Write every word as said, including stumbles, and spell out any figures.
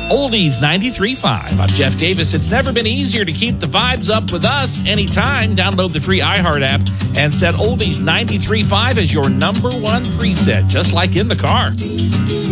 Oldies ninety-three point five. I'm Jeff Davis. It's never been easier to keep the vibes up with us anytime. Download the free iHeart app and set Oldies ninety-three point five as your number one preset, just like in the car.